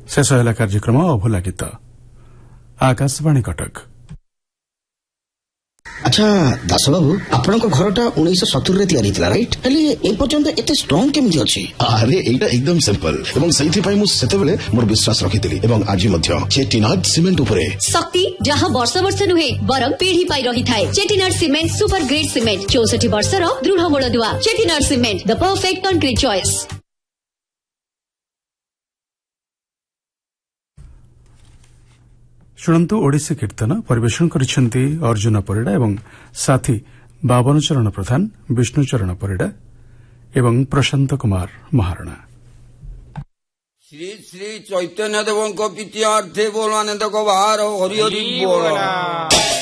शेष है कार्यक्रम अभूला गीत। आकाशवाणी कटक। अच्छा दास बाबू आपण घरटा 1970 तैयारी थिला राइट हेले ए पर्यंत एते स्ट्रांग केमि अछि? अरे एटा एकदम सिंपल एवं सही पाई मु सेते बेले मोर विश्वास रखितली एवं आज मध्य चेटिनाड सीमेंट उपरे शक्ति जहां वर्ष वर्ष नुहे बरम पीढ़ी पाई रही थाए। Chettinad cement super grade cement 64 वर्षर दृढ़ मूलदुआ। Chettinad cement the perfect concrete choice. शुणन्तु Odissi कीर्तन परिवेषण करिसेंती अर्जुन परिडा एवं साथी बावन चरण प्रधान, विष्णुचरण परिडा एवं प्रशांत कुमार महारणा। श्री श्री चैतन्य देवों को प्रीत्यार्थे बोलानंद को बाहर हरि हरि बोल।